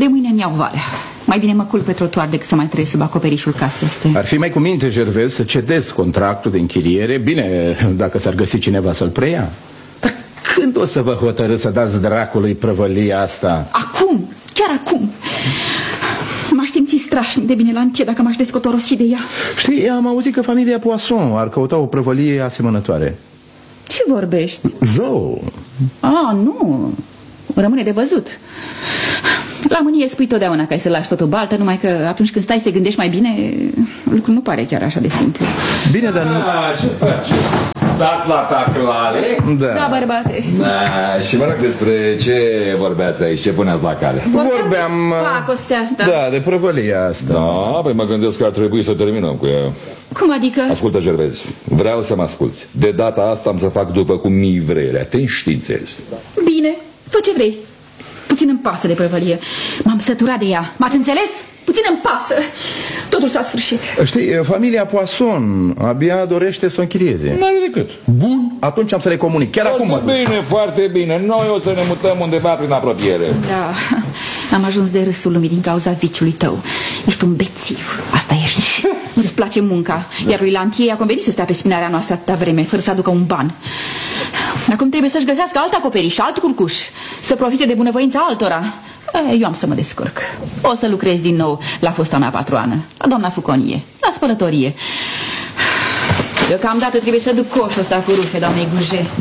De mâine îmi iau valea. Mai bine mă culc pe trotuar decât să mai trăiesc sub acoperișul casei astea. Ar fi mai cu minte, Gervais, să cedezi contractul de închiriere. Bine, dacă s-ar găsi cineva să-l preia. Dar când o să vă hotărâți să dați dracului prăvălia asta? Acum, chiar acum. M-aș simți strașnic de bine la întie dacă m-aș descotorosi de ea. Știi, am auzit că familia Poisson ar căuta o prăvălie asemănătoare. Ce vorbești? Zou. Nu. Rămâne de văzut. La mânie spui totdeauna că ai să lași totul baltă, numai că atunci când stai să te gândești mai bine, lucrul nu pare chiar așa de simplu. Bine, dar nu... Ce faci? Stați la taclare? Da, bărbate. Și mă rog, despre ce vorbeați aici? Ce puneați la cale? Vorbeam pacostea asta. Da, de prăvălia asta. Da, păi mă gândesc că ar trebui să terminăm cu ea. Cum adică? Ascultă, Gervais, vreau să mă asculți. De data asta am să fac după cum mi vrei, te înștiințez. Bine, fă ce vrei. Puțin îmi pasă de prăvălie. M-am săturat de ea. M-ați înțeles? Puțin îmi pasă. Totul s-a sfârșit. Știi, familia Poisson abia dorește să o închirieze. N-are decât. Bun, atunci am să le comunic. Chiar acum mă duc. Bine, foarte bine. Noi o să ne mutăm undeva prin apropiere. Da, am ajuns de râsul lumii din cauza viciului tău. Ești un bețiv, asta ești. Îți place munca. Iar lui Lantier a convenit să stea pe spinarea noastră atâta vreme, fără să aducă un ban. Acum trebuie să-și găsească alt acoperiș, alt curcuș, să profite de bunăvoința altora. Eu am să mă descurc. O să lucrez din nou la fosta mea patroană, la doamna Fuconie, la spălătorie. Deocamdată trebuie să duc coșul ăsta cu rufe, doamnei Gurje.